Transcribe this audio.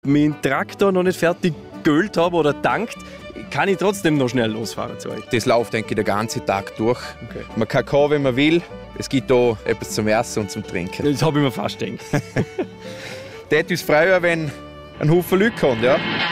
meinen Traktor noch nicht fertig geölt habe oder tankt, kann ich trotzdem noch schnell losfahren zu euch. Das läuft, denke ich, den ganzen Tag durch. Okay. Man kann kommen, wenn man will. Es gibt auch etwas zum Essen und zum Trinken. Das habe ich mir fast gedacht. Das würde uns freuen, wenn ein Haufen Leute kommen, ja?